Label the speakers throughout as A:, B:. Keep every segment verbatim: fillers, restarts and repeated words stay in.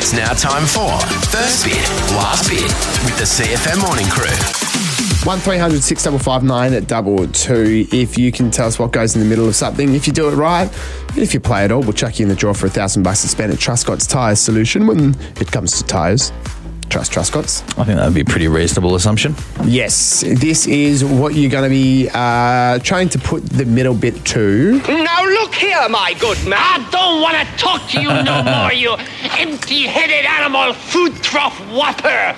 A: It's now time for First Bit, Last Bit with the C F M Morning Crew.
B: one three hundred six five five nine at double two if you can tell us what goes in the middle of something. If you do it right, if you play it all, we'll chuck you in the draw for a thousand bucks to spend at Truscott's Tyres Solution when it comes to tyres. Trust Truscott's.
C: I think that would be a pretty reasonable assumption.
B: Yes, this is what you're going to be uh, trying to put the middle bit to.
D: Now look here, my good man. I don't want to talk to you no more, you empty-headed animal food trough whopper.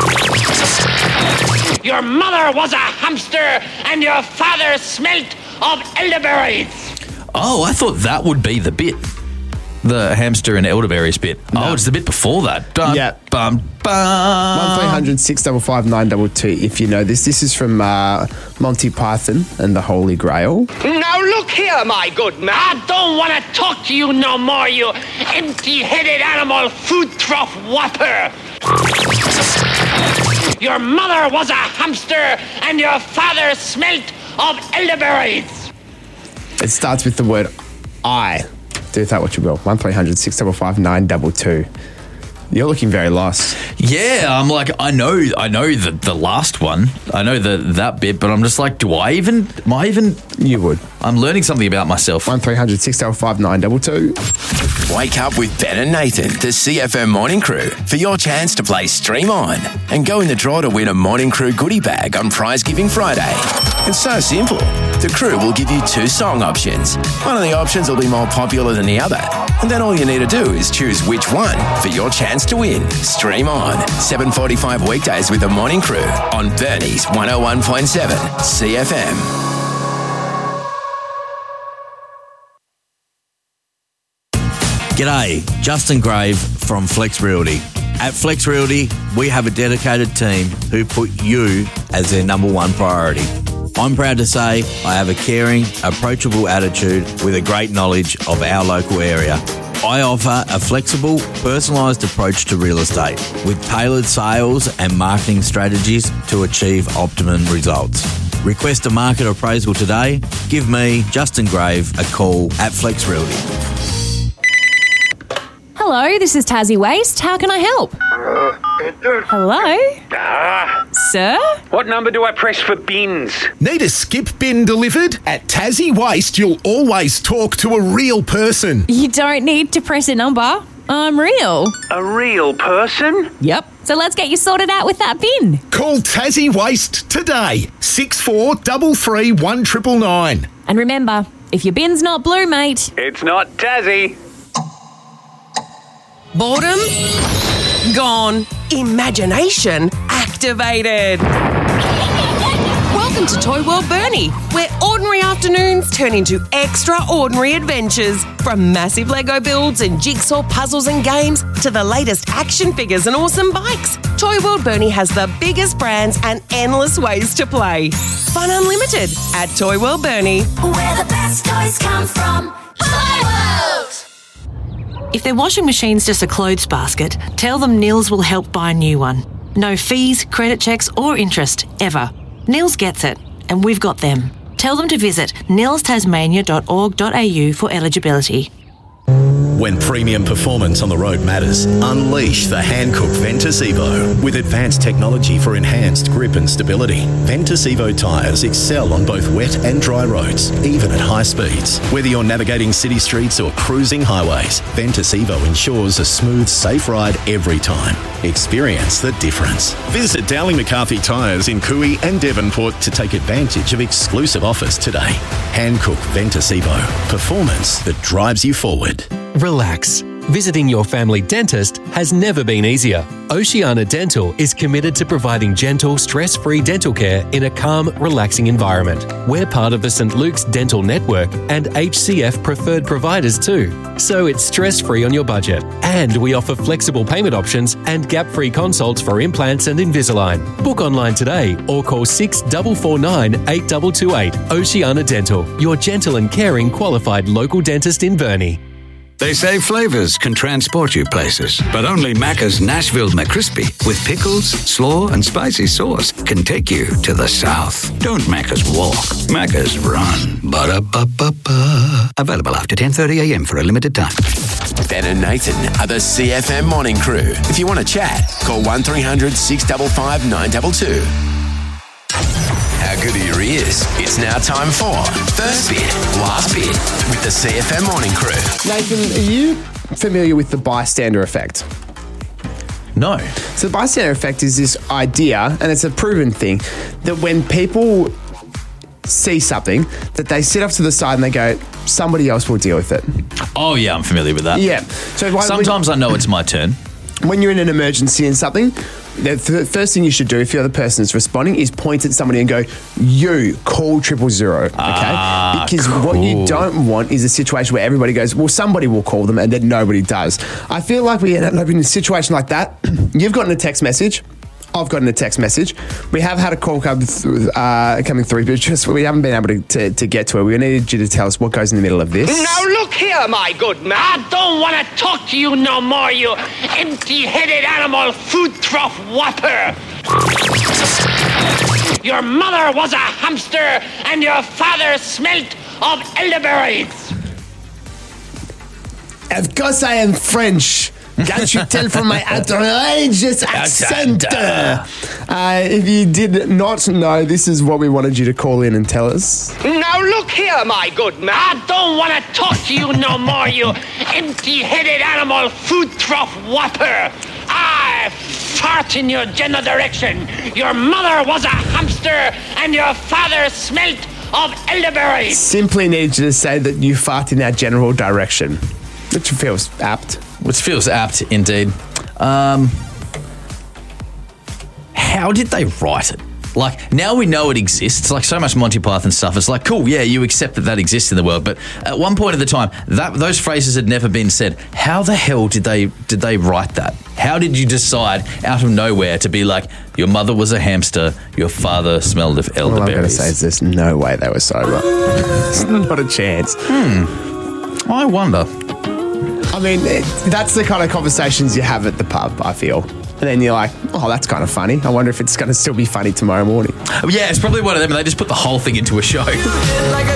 D: Your mother was a hamster and your father smelt of elderberries.
C: Oh, I thought that would be the bit. The hamster and elderberries bit. No. Oh, it's the bit before that. Dun,
B: yeah.
C: Bum, bum.
B: one three hundred six five five nine two two if you know this. This is from uh, Monty Python and the Holy Grail.
D: Now look here, my good man. I don't want to talk to you no more, you empty-headed animal food trough whopper. Your mother was a hamster and your father smelt of elderberries.
B: It starts with the word I. Do with that what you will. one three hundred six five five nine two two. You're looking very lost.
C: Yeah, I'm like, I know I know the, the last one. I know the that bit, but I'm just like, do I even, am I even?
B: You would.
C: I'm learning something about myself.
B: one three hundred six five five nine two two.
A: Wake up with Ben and Nathan, the C F M Morning Crew, for your chance to play Stream On and go in the draw to win a Morning Crew goodie bag on Prize Giving Friday. It's so simple. The crew will give you two song options. One of the options will be more popular than the other. And then all you need to do is choose which one for your chance to win. Stream On, seven forty-five weekdays with the Morning Crew on Bernie's one oh one point seven C F M.
E: G'day, Justin Grave from Flex Realty. At Flex Realty, we have a dedicated team who put you as their number one priority. I'm proud to say I have a caring, approachable attitude with a great knowledge of our local area. I offer a flexible, personalised approach to real estate with tailored sales and marketing strategies to achieve optimum results. Request a market appraisal today. Give me, Justin Grave, a call at Flex Realty.
F: Hello, this is Tassie Waste. How can I help?
D: Uh,
F: Hello?
D: Ah,
F: Sir?
D: what number do I press for bins?
G: Need a skip bin delivered? At Tassie Waste, you'll always talk to a real person.
F: You don't need to press a number. I'm real.
D: A real person?
F: Yep. So let's get you sorted out with that bin.
G: Call Tassie Waste today. six four three three one nine nine nine.
F: And remember, if your bin's not blue, mate.
D: It's not Tassie.
H: Boredom? Gone. Imagination activated. Welcome to Toy World Bernie, where ordinary afternoons turn into extraordinary adventures. From massive Lego builds and jigsaw puzzles and games to the latest action figures and awesome bikes, Toy World Bernie has the biggest brands and endless ways to play. Fun unlimited at Toy World Bernie.
I: Where the best toys come from. Toy World!
J: If their washing machine's just a clothes basket, tell them Nils will help buy a new one. No fees, credit checks or interest, ever. Nils gets it, and we've got them. Tell them to visit nils tasmania dot org dot a u for eligibility.
K: When premium performance on the road matters, unleash the Hankook Ventus Evo. With advanced technology for enhanced grip and stability, Ventus Evo tyres excel on both wet and dry roads, even at high speeds. Whether you're navigating city streets or cruising highways, Ventus Evo ensures a smooth, safe ride every time. Experience the difference. Visit Dowling McCarthy Tyres in Cooey and Devonport to take advantage of exclusive offers today. Hankook Ventus Evo. Performance that drives you forward.
L: Relax. Visiting your family dentist has never been easier. Oceania Dental is committed to providing gentle, stress-free dental care in a calm, relaxing environment. We're part of the Saint Luke's Dental Network and H C F preferred providers too, so it's stress-free on your budget. And we offer flexible payment options and gap-free consults for implants and Invisalign. Book online today or call six four four nine eight two two eight. Oceania Dental, your gentle and caring qualified local dentist in Burnie.
M: They say flavours can transport you places, but only Macca's Nashville McCrispy with pickles, slaw and spicy sauce can take you to the south. Don't Macca's walk, Macca's run. Ba-da-ba-ba-ba. Available after ten thirty a m for a limited time.
A: Ben and Nathan are the C F M Morning Crew. If you want to chat, call one three hundred six five five nine two two. How good are your ears? It's now time for First Bit, Last Bit with the C F M Morning Crew.
B: Nathan, are you familiar with the bystander effect?
C: No.
B: So the bystander effect is this idea, and it's a proven thing, that when people see something, that they sit off to the side and they go, somebody else will deal with it.
C: Oh, yeah, I'm familiar with that.
B: Yeah. So when-
C: Sometimes I know it's my turn.
B: When you're in an emergency and something, the th- first thing you should do if you're the person that's responding is point at somebody and go, you call triple zero, okay?
C: Ah,
B: because what you
C: cool.
B: don't want is a situation where everybody goes, well, somebody will call them, and then nobody does. I feel like we end up in a situation like that. You've gotten a text message. I've gotten a text message. We have had a call come th- uh, coming through, but just we haven't been able to, to, to get to it. We needed you to tell us what goes in the middle of this.
D: Now look here, my good man. I don't want to talk to you no more, you empty-headed animal food trough whopper. Your mother was a hamster and your father smelt of elderberries.
B: Of course I am French. Can't you tell from my outrageous accent? Uh, if you did not know, this is what we wanted you to call in and tell us.
D: Now look here, my good man. I don't want to talk to you no more, you empty-headed animal food trough whopper. I fart in your general direction. Your mother was a hamster and your father smelt of elderberries.
B: Simply need you to say that you fart in our general direction, which feels apt.
C: Which feels apt, indeed. Um, how did they write it? Like, now we know it exists. Like, so much Monty Python stuff. It's like, cool, yeah, you accept that that exists in the world. But at one point at the time, that those phrases had never been said. How the hell did they did they write that? How did you decide out of nowhere to be like, your mother was a hamster, your father smelled of elderberries?
B: All I'm going to say is there's no way they were sober. There's not a chance.
C: Hmm. I wonder.
B: I mean, it, that's the kind of conversations you have at the pub, I feel. And then you're like, oh, that's kind of funny. I wonder if it's going to still be funny tomorrow morning.
C: Yeah, it's probably one of them. And they just put the whole thing into a show.